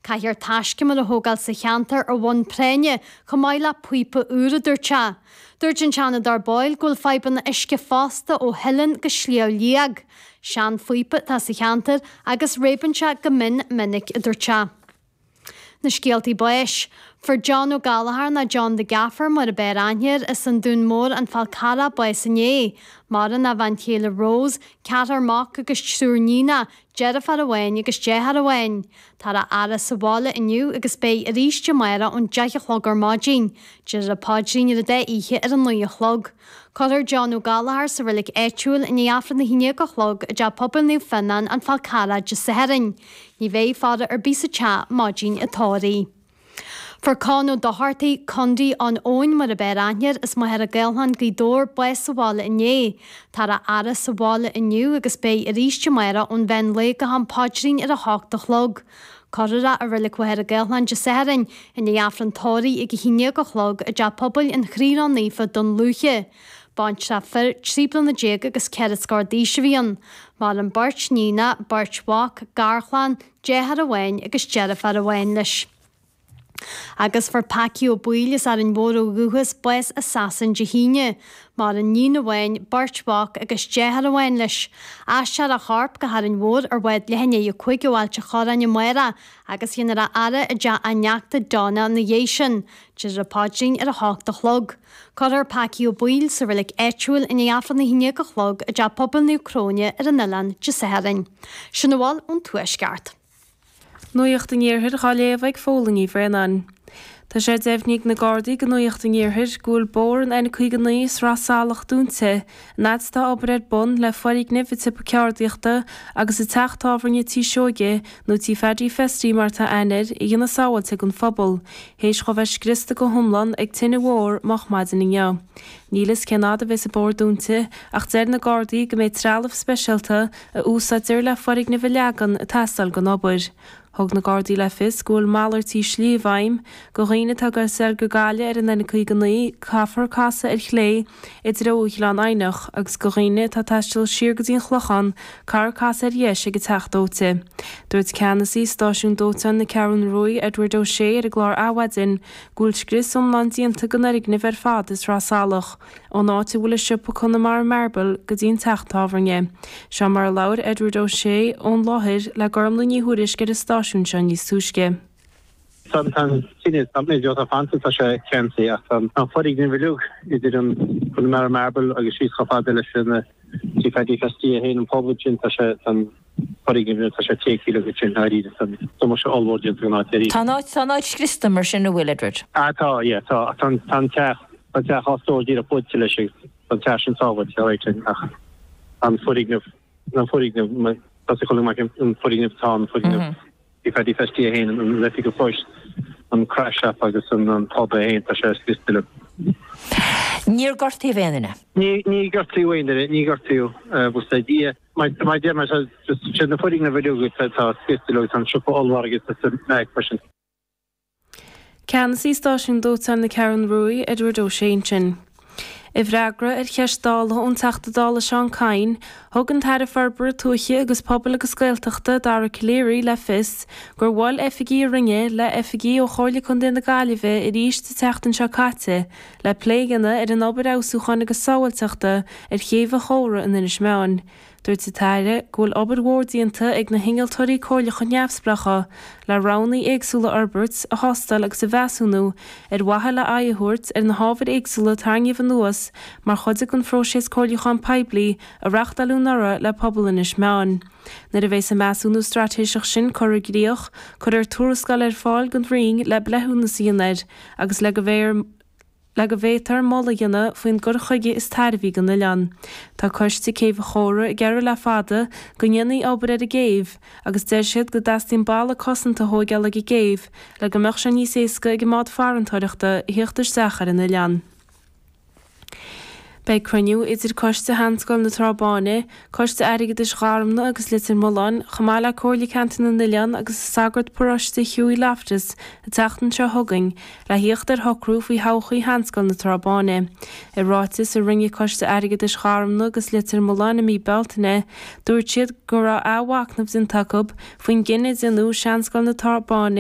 Caithfear taisce mar a thógáil sa cheantar ar bhain préine chomáile puipe úra dúirte. Dúirt an teanna dar báil gúil feiban na isce fásta ó Helen go slío líag. Sean fuipe tá sa cheantar agus rébanse go minic a dúirte. Na scialtaí báis. For John O'Gallagher na John the Gaffer mar a beir anhir is an dún mór an falcara báis an é. Mar na van Taylor Rose, Catar Mock agus Súrnína, Jerafar a bhain agus Jehar a bhain. Tar a ara sa bhála iniu agus bé a ríiste maira ón deich chlog ar mágin. Jer a pádrin ar a dé ihe ar an nuie chlog. Codir John O'Gallagher sa rilig éitiúil in iafran na híine go chlog a ja pobl níu finnan an falcara just sa herin. Ní bhéh fada ar bí sa cha mágin a tóri. For Cano Doherty, Condi on Owen mar a beir anhir is mar a gailhan gídór bues sa bhála inné. Tar a ara sa bhála iniu agus bé a ríiste maira ón bhein le go han pádrin ar a hácht a chlog. Corra a rilig a gailhan just saharin in the afran tóri i go híine go chlog a ja pobl in chríran nífa don luche. Bant sa fir tríblan na déag agus cead scardíise bhíon. Mar an Birch Nína, Birch Walk, Garchlan, Jehar a bhain agus Jerafar a bhain leis. Agus for Paki ó builis ar an bór ó guhas bues assassin jehíine, mar an nína bhain, Birch Walk agus Jehar a bhain leis. Aistar a charp go har an bór ar wed lehanne i chuig óháil te choran i muera, agus hínar a ara a ja anneachta donna na dhéisian, jis a pádrin ar a hácht a chlog. Codir Paki ó buil sa rilig éitiúil in iafran na híine go chlog a ja pobl níu cróne ar an Nilan Gisaharin. Sinna bháil ón tuaisceart. Nuocht an iarthir chaléomh ag fólaní bhrenan. Tá sé déhníigh na Gardaí go nuocht an iarthir gúil bór an ina chuig an níos rásálaach dúnta, nadstá obair bon le foirig nifite pa ceardaíochta agus a teachtábharne tí seoige nó tí fedí festí mar tá einir i gina sáhailte gon phobal, héis go bheith scrista go thomlan ag tinne mhór mach maidan inniu. Nílas ceanada bheits a bór dúnta ach deir na Gardaí go méid trealamh speisialta a úsáidir le foirig na bhleagan a testal go obair. Thug na Gardaí le fis gúil málartí slíomhhaim go riine tá gur ser go gáile ar an ina chuig gannaí caafar casa ar chlé idir a uachlan ainach agus go riine tá taistil siar go dtíon chlochan car casa ar dhéis ag teachdóte. Dúirt Canasí stáisiún dóta na Ceann Rui Edward O'Shea ar a glár áhaidin gúil scris omlandíonnta go narig na bhar fad is rásálaach ó náte bhfuil sipa chuna mar marbal go dtíon teachtábharne. Se mar lair Edward O'Shea ón láthir le gormlaní thuiris gur is stáisiún se níos túisce. Tan sinne samne jota fancy ta sé kensi an forig den velug idir an mar marble agus sí chafadele sinne tí fedi festi hen an publicin ta sé an forig ta sé 10 kilo chin haidi so much all word na teri. Tánáid Christa mar sin bhfuil Edward. Tá tan te hostor dir a potile sig an tashin sávat ach an forig na forig ta se kolleg an forig tan forig if I festi hen an lefi go first an crash up agus an pub hen ta sé skistile. Níor gortí bhéanana. Ní gortí bhéanana, ní gortí bus idea. My dear just na foring na video go tá skistile an sipa allhar agus a meg person. Canasí stáisiún dóta na Ceann Rui Edward O'Shea sin. I bhreagra ar cheistála ón teachtadála Seán Cain, thug an teir farbar tuaithe agus pobl agus scailteachta dar a cléirí le fis, gur bháil efigí ringe le efigí ó cháirla chun den na Gaillimhe i ríiste teachtain seo caite, le pléigeanna ar an obair ausúchan agus sáilteachta ar chéomh chóra in inis meáin. Dúirt sa teire gúil obair mhórdíonnta ag na hingealtóirí cóirlacha neamhsplacha le rannaí éagsúla Alberts a hostal agus a bheasúnú ar wathe le aitheúirt ar na hábhar éagsúla tarníomh an nuas mar chuide gon fróiséis cóirlacha an peblií a reachtalú nara le pobl inis meáin. Nar a bheits a measúnú stratéiseach sin choirgríoch chud ar túrascail ar fáil gon ring le blethúna síonaid agus le go bhétar molla dhéanana faoin gur chuige is tarbhí gan na lean. Tá coiste céimh chóra i gceir le fada go ngeanaí obair a géimh agus déir siad go dastíon balla cosanta thógeala i géimh le go meach se níos éasca ag mád farantóireachta hiochttar sechar in na lean. Bei cruniú idir coiste hanscoil na Trabáine, coiste airigad is gáramna agus litir Molán, chamála cóirla cantain na Lean agus sagart porasta Hughie Loftus a teachtain seo thugaing le hiochttar hocrú faoi háchaí hanscoil na Trabáine. I rátas a ringe coiste airigad is gáramna agus litir Molán a mí beltaine, dúirt siad go rá áhhaacnamh sin tacob faoin gine inú seanscoil na Trabáine